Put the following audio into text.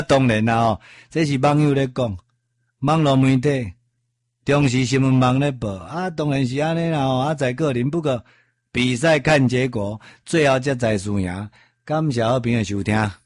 当然啦这是网友咧讲，网络媒体中时新闻网咧报当然是安尼啦在个人不过比赛看结果，最后才知输赢。感谢好朋友收听。